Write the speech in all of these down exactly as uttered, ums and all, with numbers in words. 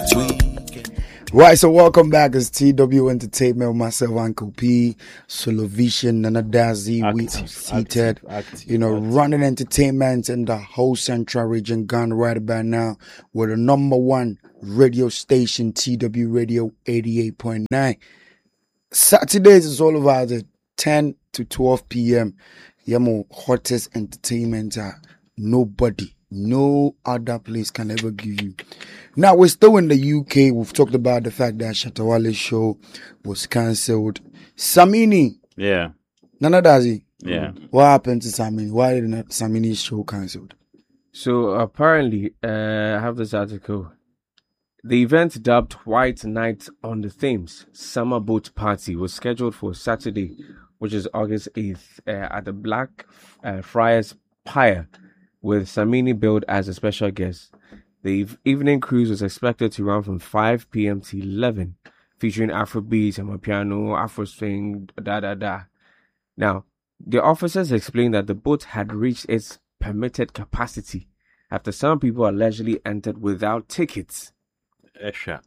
Right, so welcome back. It's T W Entertainment, myself, Uncle P, Solovision, Nana Dazi. We are seated, active, active, you know, active. running entertainment in the whole central region, Ghana right about now. We're the number one radio station, T W Radio eighty-eight point nine. Saturdays is all about the ten to twelve p.m. Yamo hottest entertainment. Uh, nobody, no other place can ever give you. Now, we're still in the U K. We've talked about the fact that Shatta Wale's show was cancelled. Samini. Yeah. Nana Dazi. Yeah. What happened to Samini? Why did not Samini's show cancelled? So, apparently, uh, I have this article. The event dubbed White Night on the Thames Summer Boat Party was scheduled for Saturday, which is August eighth, uh, at the Black uh, Friars Pier, with Samini billed as a special guest. The evening cruise was expected to run from five p.m. to eleven, featuring Afrobeat, Amapiano, Afro swing, da da da. Now, the officers explained that the boat had reached its permitted capacity after some people allegedly entered without tickets. Esha.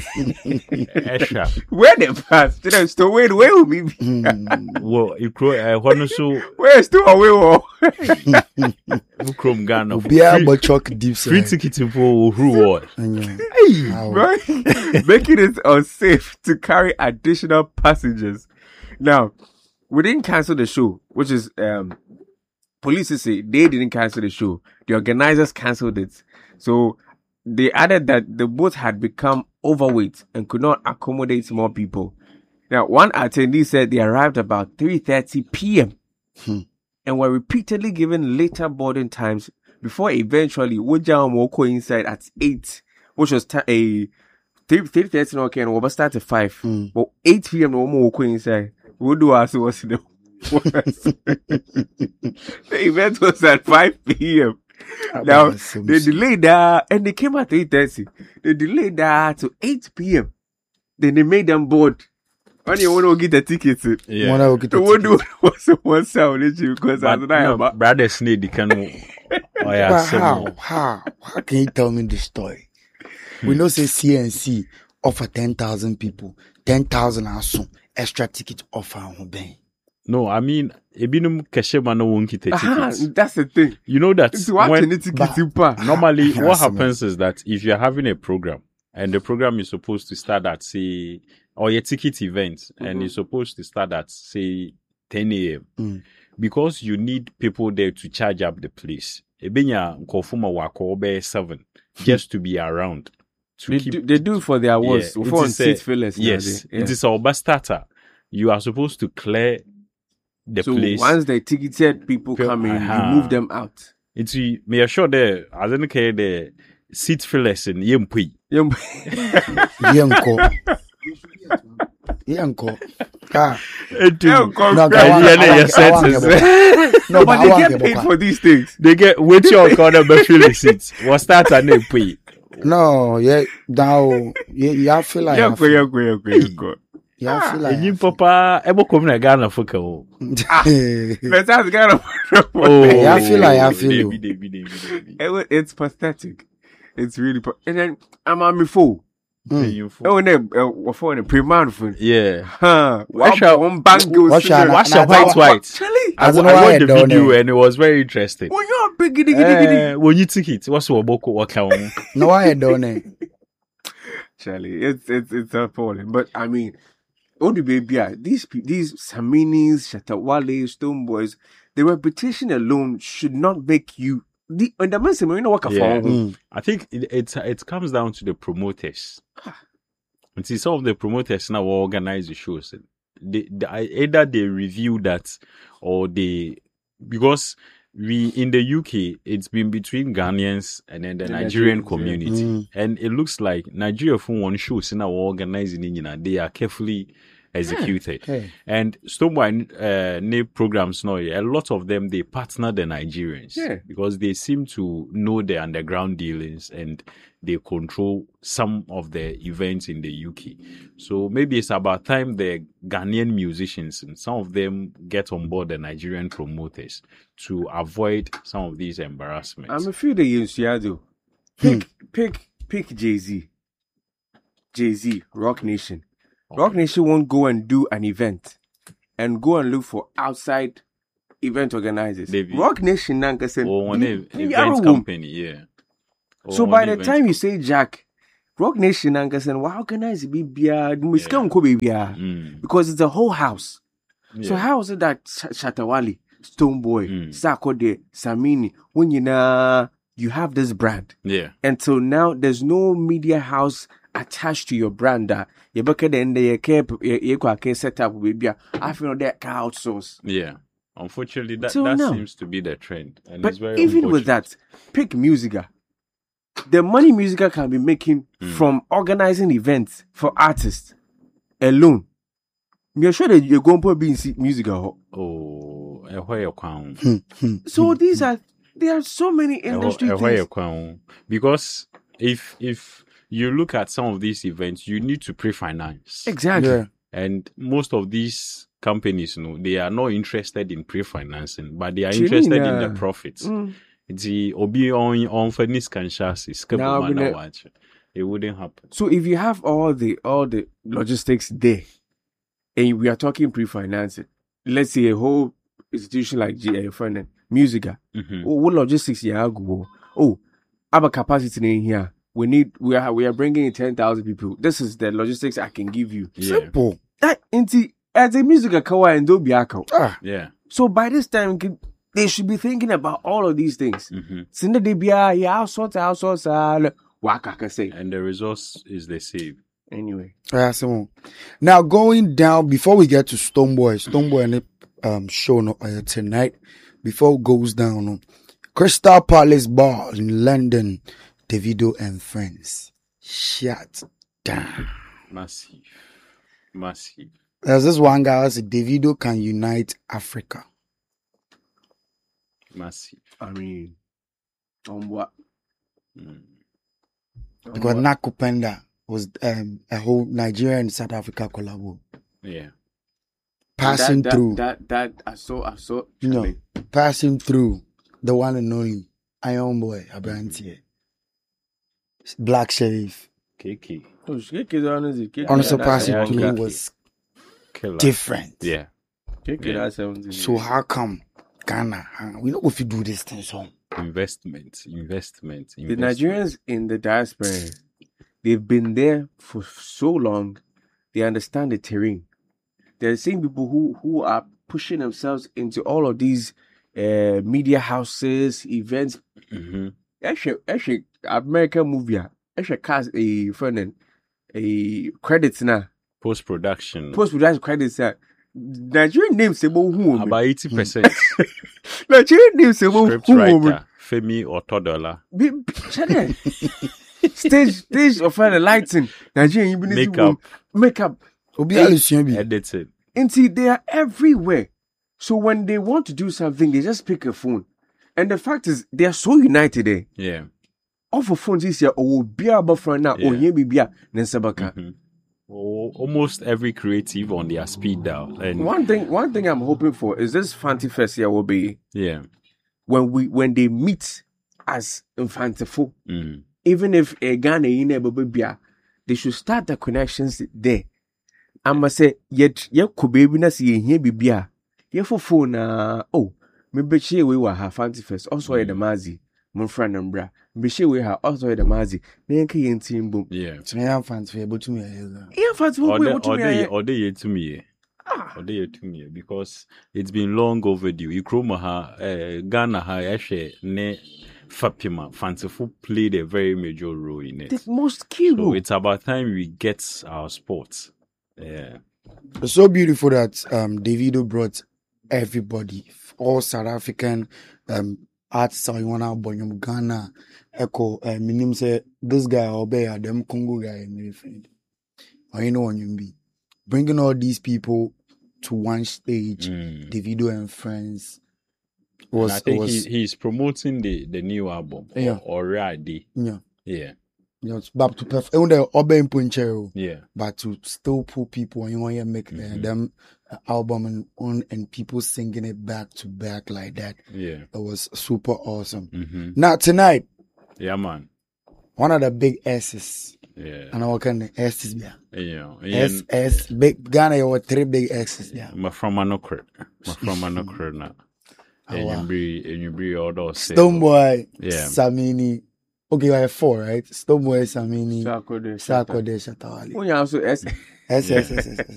Esha. Where they pass? Did I still wait? Where will we be? Well, you crow. I want to show. Where's still away? From Ghana. Free ticket for who? Right? Making it unsafe to carry additional passengers. Now, we didn't cancel the show, which is um, police say they didn't cancel the show. The organizers cancelled it. So they added that the boat had become overweight and could not accommodate more people. Now, one attendee said they arrived about three thirty p.m. Hmm. and were repeatedly given later boarding times before eventually Wojam Woko inside at eight, which was ta- a three thirty okay, and we start at five. Hmm. But eight p.m. no more Woko inside. What do I say was the The event was at five p.m. Now, they delayed that, and they came at eight thirty. They delayed that to eight p.m. Then they made them board. When you want to get the tickets, yeah. Want to get the tickets. Was one sound because I don't know about brother Snake can. Oh yeah, how, how, how can you tell me this story? Hmm. We know say C N C offer ten thousand people, ten thousand also extra ticket offer on Ben. No, I mean, ebinum keshema no won't get tickets. That's the thing. You know that when, ba, normally what happens is that if you're having a program and the program is supposed to start at say, or your ticket event mm-hmm. and it's supposed to start at say ten a.m. Mm. because you need people there to charge up the place. Ebenya nkofuma wako be seven just to be around. To they, keep, do, they do for their worst. Yeah, for seat a, fillers. Yes, yeah. It is our starter. You are supposed to clear the so place. Once the ticketed people Pe- come in, uh-huh. you move them out. It's me assure there. I don't care the seat fillers in Yempui. Yemko. Yemko. Ah. No, no, but they get paid for these things. They get which your corner buffet seats. Was that a name pay? No, yeah, now yeah, I feel like yeah, go, yeah, go, yeah, go, yeah, go. Yeah, I feel like you papa ebo come na Ghana for ko. Let's ask Ghana. Oh, yeah, I feel like I feel it. It's pathetic. It's really pa- and then I'm on my phone. Oh, no, for a pre-man phone. Yeah. Huh. Wash your one bank. Wash your white white. I watched the video and it was very interesting. When you're big giddy giddy giddy. When you took it, what's your boko waka? No, I don't know. Charlie, it's it's it's appalling. But I mean, oh the baby, these these Saminis, Shatta Wale, Stonebwoys, the reputation alone should not make you. The and the man say, you know what? Yeah. Mm. I think it, it it comes down to the promoters. And see, some of the promoters now organize the shows. They, they either they review that or they because we in the U K it's been between Ghanaians and then the, the Nigerian, Nigerian community, mm. and it looks like Nigeria for one shows now organizing in you know, they are carefully executed. Hey. And Stonebwoy uh, N programs now, a lot of them they partner the Nigerians yeah. because they seem to know the underground dealings and they control some of the events in the U K. So maybe it's about time the Ghanaian musicians and some of them get on board the Nigerian promoters to avoid some of these embarrassments. I'm a few days, Yado. Pick, pick, pick Jay-Z. Jay-Z, Rock Nation. Okay. Rock Nation won't go and do an event and go and look for outside event organizers. Maybe. Rock Nation, Nankasen, or one event company, yeah. Or so by the time company. You say Jack, Rock Nation, Nankasen, well, how can I be beer? Because it's a whole house. Yeah. So how is it that Shatawali, Stonebwoy, mm. Sarkodie, Samini, when you know you have this brand, yeah, until now there's no media house attached to your brand that you bucket and they keep you can set up with you. I feel that can outsource. Yeah, unfortunately, that, that now, seems to be the trend. And but it's very even with that, pick Musica. The money Musica can be making mm. from organizing events for artists alone. You're sure that you're going to be in Musica. Oh, a crown. So these are there are so many industry a, a things. Because if if you look at some of these events, you need to pre-finance. Exactly. Yeah. And most of these companies, you know, they are not interested in pre-financing, but they are Chilina. interested in the profits. Mm. The obi on on furnace can chassis. It wouldn't happen. So if you have all the all the logistics there, and we are talking pre-financing, let's say a whole institution like G A F and Musica, mm-hmm. oh, what logistics you have go? Oh, our capacity in here. We need we are we are bringing in ten thousand people. This is the logistics I can give you. Yeah. Simple. That into as a Musica kawa and do biako. Ah, yeah. So by this time they should be thinking about all of these things. Mm-hmm. And the resource is the same. Anyway. Yeah, so now going down before we get to Stonebwoy, Stonebwoy and um show no, uh, tonight. Before it goes down, um, Crystal Palace Bar in London, Davido and friends shut down. Massive, massive. There's this one guy who said Davido can unite Africa. Massive. I mean, on what? Mm. Because Nakupenda was um, a whole Nigeria and South Africa collabo. Yeah. Passing that, that, through. That, that, that, I saw, I saw. You know, passing through the one and only Iron Boy, Abrantier. Black Sheriff. K K. Oh, K K is honestly. Also passing through was Killer. different. Yeah. K K, Yeah. that's So how come Ghana, huh? We know if you do this thing, so. Investment, investment, The investment. Nigerians in the diaspora, they've been there for so long, they understand the terrain. They're the same people who, who are pushing themselves into all of these uh, media houses, events. Mm-hmm. Actually, actually, American movie, actually, cast a friend, a credits now. Post production. Post production credits. Uh, Nigerian names say who? About eighty percent. Nigerian names say who? Scriptwriter Femi Otodola. Stage, stage of the lighting. Nigerian makeup, makeup. Edited. And see, they are everywhere. So when they want to do something, they just pick a phone. And the fact is, they are so united. Eh? Yeah. Off of phones this year, oh, be a friend now, oh, here be be a Nensabaka. Almost every creative on their speed dial. And one thing, one thing I'm hoping for is this Fanti Fest year will be yeah when we when they meet as Infanteful, mm. even if a Ghana in a baby, they should start the connections there. I must say, yet ye could be na see here be bia. Ye for phone uh oh, maybe she we were her Fanti Fest also mm. the Mazi, mon friend and bra. Be she we have also the Mazi. Nenki in team boom. Yeah. So I am fancy able to me. Yeah, fancy able to me. Or they to me. Ah. Or they to me because it's been long overdue. Ikroma ha Ghana ha actually ne Fapima Fanciful played a very major role in it. The most key role. So it's about time we get our sports. Yeah. It's so beautiful that um Davido brought everybody, all South African um artists you wanna bonyum Ghana, Echo, uh, minim say this guy obey them Congo guy and everything. Or you know what you be bringing all these people to one stage, mm. Davido and friends. Was and I think was, he, he's promoting the, the new album. Yeah. Already. Yeah. Yeah. You know, but to perform the Oben Punchero. Yeah. But to still put people and you want to make mm-hmm. uh, them uh, album and on and people singing it back to back like that. Yeah. It was super awesome. Mm-hmm. Now tonight. Yeah, man. One of the big S's Yeah. And I can S's there. Yeah. S S big Ghana you three big X's there. My from Manokre. My from Manokre now. And you be and you be all those Stonebwoy, yeah. Samini. Okay, you have four, right? Stonebwoy, Samini, Sarkodie, Sarkodie, Shatta Wale. Oh, yeah, also S. S S S S.